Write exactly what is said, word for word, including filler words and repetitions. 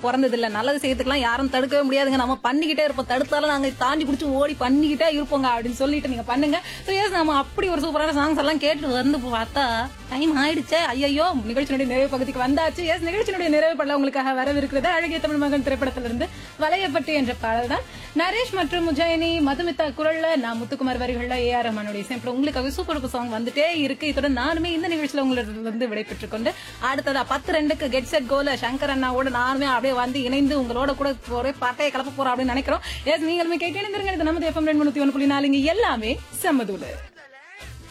பிறந்தது இல்ல. நல்லது செய்யறதுக்குலாம் யாரும் தடுக்கவே முடியாதுங்க. நம்ம பண்ணிக்கிட்டே இருப்போம். தடுத்தாலும் நாங்க தாண்டி குடிச்சு ஓடி பண்ணிக்கிட்டே இருப்போங்க அப்படின்னு சொல்லிட்டு நீங்க பண்ணுங்க. சோ எஸ் நம்ம அப்படி ஒரு சூப்பரான சாங்ஸ் எல்லாம் கேட்டு வந்து பார்த்தா டைம் ஆயிடுச்சே. ஐயோ நிகழ்ச்சியினுடைய நிறைவு பகுதிக்கு வந்தாச்சு. எஸ் நிகழ்ச்சியினுடைய நிறைவு படம் உங்களுக்காக வரவிருக்கிறது. அழகிய தமிழ் மகன் திரைப்படத்திலிருந்து வளையப்பட்டு என்ற பாடல் தான். நரேஷ் மற்றும் முஜாயினி மதுமிதா குரல்ல நான் முத்துக்குமார் வரிகள்ல ஏ ஆர் ரஹ்மானுடைய இசையமைப்புல உங்களுக்காக சூப்பர் சாங் வந்துட்டே இருக்கு. இத்துடன் நானுமே இந்த நிகழ்ச்சியில உங்களிடம் விடைபெற்றுக் கொண்டு அடுத்ததா பத்து ரெண்டுக்கு கெட் செட் கோல சங்கர் அண்ணாவோட நானுமே அப்படியே வந்து இணைந்து உங்களோட கூட ஒரே பாட்டையை கலப்ப போறோம் அப்படின்னு நினைக்கிறோம். எஸ் நீங்களுமே கேட்டு இணைந்திருங்க. இது நமது எஃப்எம் ரெண்டு முன்னூத்தி ஒன்று புள்ளி நாலு எல்லாமே செம்மதூடு.